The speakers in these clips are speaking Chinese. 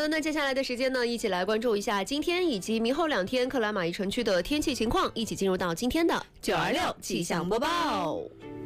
那接下来的时间呢，一起来关注一下今天以及明后2天克拉玛依城区的天气情况，一起进入到今天的926气象播报。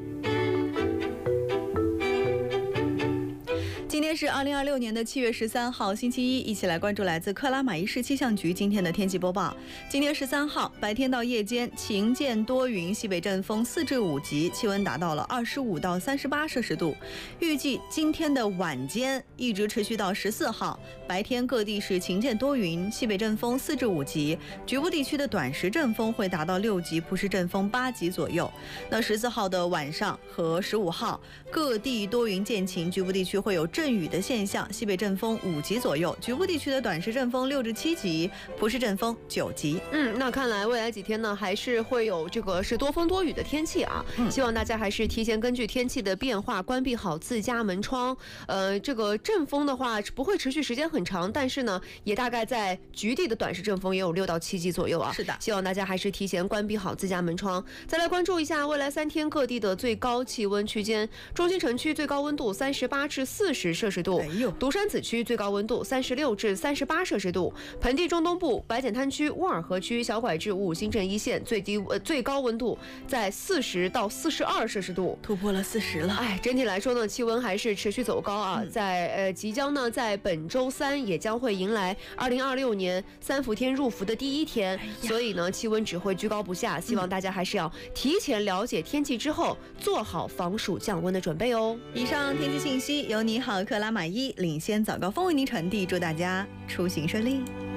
今天是2026年的7月13号，星期一，一起来关注来自克拉玛依市气象局今天的天气播报。今天13号，白天到夜间晴间多云，西北阵风4至5级，气温达到了25到38摄氏度。预计今天的晚间一直持续到14号，白天各地是晴间多云，西北阵风4至5级，局部地区的短时阵风会达到6级，普时阵风8级左右。那14号的晚上和15号，各地多云见晴，局部地区会有阵雨的现象，西北阵风5级左右，局部地区的短时阵风6至7级，普时阵风9级。 那看来未来几天呢，还是会有这个是多风多雨的天气啊。希望大家还是提前根据天气的变化，关闭好自家门窗。这个阵风的话不会持续时间很长，但是呢，也大概在局地的短时阵风也有6到7级左右啊。 是的， 希望大家还是提前关闭好自家门窗。再来关注一下未来3天各地的最高气温区间，中心城区最高温度38至40摄氏度，独山子区最高温度36至38摄氏度，盆地中东部、白碱滩区、乌尔河区、小拐至五新镇一线最高温度在40到42摄氏度， 突破了40了。 整体来说呢，气温还是持续走高啊。在即将呢，在本周3也将会迎来2026年3伏天入伏的第1天，所以呢，气温只会居高不下。希望大家还是要提前了解天气之后，做好防暑降温的准备哦。 以上天气信息由你好克拉玛依领先早高峰为您传递，祝大家出行顺利。